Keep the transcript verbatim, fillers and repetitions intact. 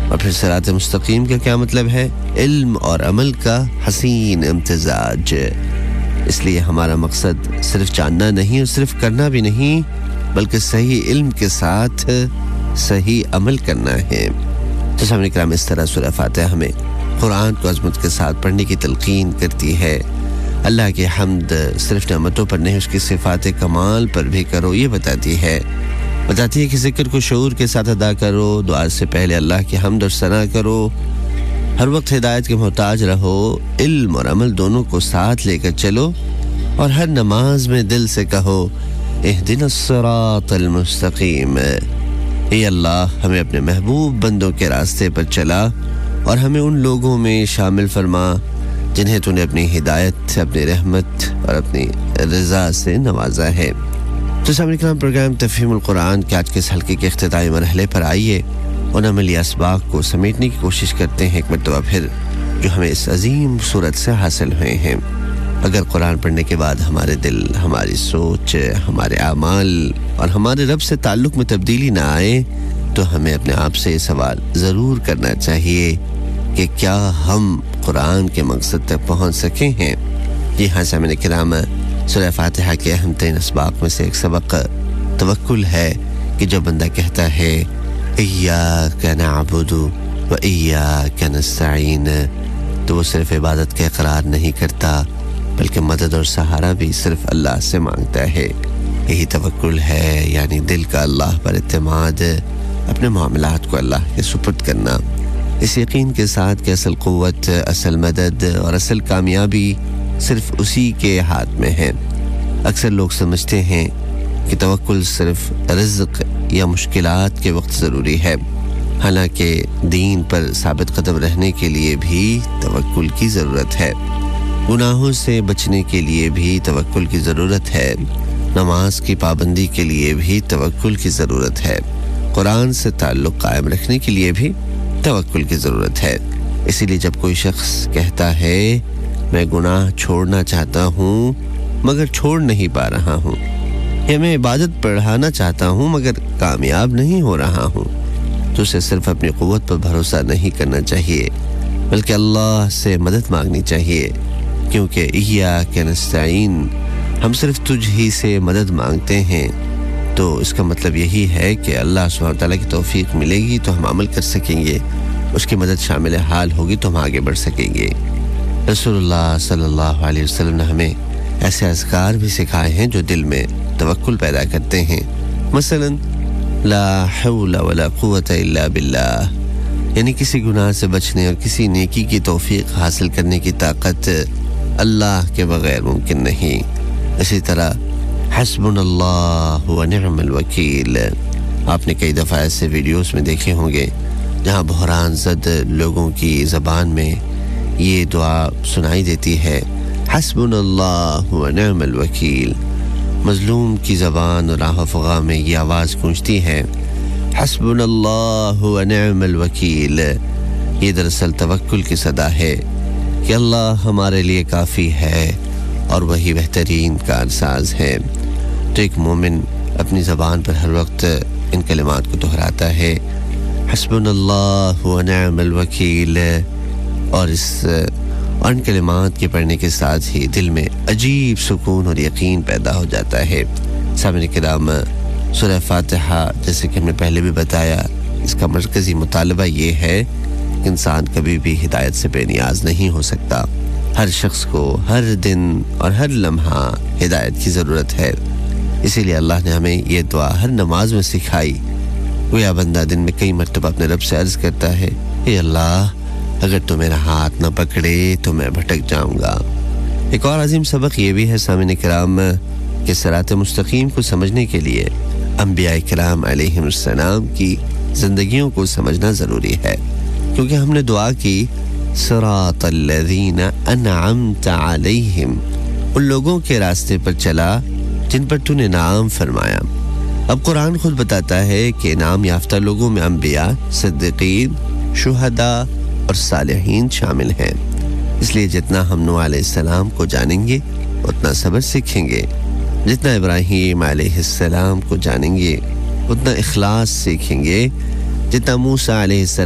اور پھر صراط مستقیم کا کیا مطلب ہے؟ علم اور عمل کا حسین امتزاج۔ اس لیے ہمارا مقصد صرف جاننا نہیں اور صرف کرنا بھی نہیں، بلکہ صحیح علم کے ساتھ صحیح عمل کرنا ہے۔ تو سامعین کرام، اس طرح سورہ فاتحہ ہمیں قرآن کو عظمت کے ساتھ پڑھنے کی تلقین کرتی ہے۔ اللہ کی حمد صرف نعمتوں پر نہیں، اس کی صفات کمال پر بھی کرو، یہ بتاتی ہے بتاتی ہے کہ ذکر کو شعور کے ساتھ ادا کرو، دعا سے پہلے اللہ کی حمد اور ثنا کرو، ہر وقت ہدایت کے محتاج رہو، علم اور عمل دونوں کو ساتھ لے کر چلو، اور ہر نماز میں دل سے کہو اہدنا الصراط المستقیم، اے اللہ ہمیں اپنے محبوب بندوں کے راستے پر چلا اور ہمیں ان لوگوں میں شامل فرما جنہیں تو نے اپنی ہدایت، اپنی رحمت اور اپنی رضا سے نوازا ہے۔ تو سامعین کرام، پروگرام تفہیم القرآن کے آج کے اس حلقے کے اختتامی مرحلے پر آئیے ان عملی اسباق کو سمیٹنے کی کوشش کرتے ہیں ایک مرتبہ پھر، جو ہمیں اس عظیم صورت سے حاصل ہوئے ہیں۔ اگر قرآن پڑھنے کے بعد ہمارے دل، ہماری سوچ، ہمارے اعمال اور ہمارے رب سے تعلق میں تبدیلی نہ آئے تو ہمیں اپنے آپ سے یہ سوال ضرور کرنا چاہیے کہ کیا ہم قرآن کے مقصد تک پہنچ سکے ہیں۔ جی ہاں سامعین کرام، سورہ فاتحہ کے اہم ترین اسباق میں سے ایک سبق توکل ہے کہ جو بندہ کہتا ہے ایاک نعبد و ایاک نستعین، تو وہ صرف عبادت کا اقرار نہیں کرتا بلکہ مدد اور سہارا بھی صرف اللہ سے مانگتا ہے۔ یہی توکل ہے، یعنی دل کا اللہ پر اعتماد، اپنے معاملات کو اللہ کے سپرد کرنا، اس یقین کے ساتھ کہ اصل قوت، اصل مدد اور اصل کامیابی صرف اسی کے ہاتھ میں ہے۔ اکثر لوگ سمجھتے ہیں کہ توکل صرف رزق یا مشکلات کے وقت ضروری ہے، حالانکہ دین پر ثابت قدم رہنے کے لیے بھی توکل کی ضرورت ہے، گناہوں سے بچنے کے لیے بھی توکل کی ضرورت ہے، نماز کی پابندی کے لیے بھی توکل کی ضرورت ہے، قرآن سے تعلق قائم رکھنے کے لیے بھی توکل کی ضرورت ہے۔ اسی لیے جب کوئی شخص کہتا ہے میں گناہ چھوڑنا چاہتا ہوں مگر چھوڑ نہیں پا رہا ہوں، یا میں عبادت بڑھانا چاہتا ہوں مگر کامیاب نہیں ہو رہا ہوں، تو اسے صرف اپنی قوت پر بھروسہ نہیں کرنا چاہیے بلکہ اللہ سے مدد مانگنی چاہیے، کیونکہ ایاک نستعین، ہم صرف تجھ ہی سے مدد مانگتے ہیں، تو اس کا مطلب یہی ہے کہ اللہ سبحانہ وتعالیٰ کی توفیق ملے گی تو ہم عمل کر سکیں گے، اس کی مدد شامل حال ہوگی تو ہم آگے بڑھ سکیں گے۔ رسول اللہ صلی اللہ علیہ وسلم نے ہمیں ایسے اذکار بھی سکھائے ہیں جو دل میں توکل پیدا کرتے ہیں، مثلا لا حول ولا قوت الا باللہ، یعنی کسی گناہ سے بچنے اور کسی نیکی کی توفیق حاصل کرنے کی طاقت اللہ کے بغیر ممکن نہیں۔ اسی طرح حسبنا اللہ و نعم الوکیل، آپ نے کئی دفعہ ایسے ویڈیوز میں دیکھے ہوں گے جہاں بحران زد لوگوں کی زبان میں یہ دعا سنائی دیتی ہے، حسبنا اللہ و نعم الوکیل۔ مظلوم کی زبان اور آہ و فغاں میں یہ آواز گونجتی ہے حسبنا اللہ و نعم الوکیل۔ یہ دراصل توکل کی صدا ہے کہ اللہ ہمارے لیے کافی ہے اور وہی بہترین کارساز ہے۔ تو ایک مومن اپنی زبان پر ہر وقت ان کلمات کو دہراتا ہے، حسبنا اللہ و نعم الوکیل، اور اس اور ان کلمات کے پڑھنے کے ساتھ ہی دل میں عجیب سکون اور یقین پیدا ہو جاتا ہے۔ سامعین کرام، سورہ فاتحہ جیسے کہ ہم نے پہلے بھی بتایا، اس کا مرکزی مطالبہ یہ ہے کہ انسان کبھی بھی ہدایت سے بے نیاز نہیں ہو سکتا، ہر شخص کو ہر دن اور ہر لمحہ ہدایت کی ضرورت ہے۔ اسی لیے اللہ نے ہمیں یہ دعا ہر نماز میں سکھائی۔ گویا بندہ دن میں کئی مرتبہ اپنے رب سے عرض کرتا ہے، اے اللہ اگر تو میرا ہاتھ نہ پکڑے تو میں بھٹک جاؤں گا۔ ایک اور عظیم سبق یہ بھی ہے سامعین کرام کہ صراط مستقیم کو سمجھنے کے لیے انبیاء کرام علیہم السلام کی زندگیوں کو سمجھنا ضروری ہے، کیونکہ ہم نے دعا کی صراط الذین انعمت علیہم، ان لوگوں کے راستے پر چلا جن پر تو نے انعام فرمایا۔ اب قرآن خود بتاتا ہے کہ انعام یافتہ لوگوں میں انبیاء، صدیقین، شہداء اور صالحین شامل ہیں۔ اس لیے جتنا ہم نوح علیہ السلام کو جانیں گے اتنا صبر سیکھیں گے، جتنا ابراہیم علیہ السلام کو جانیں گے اتنا اخلاص سیکھیں گے، جتنا موسیٰ علیہ السلام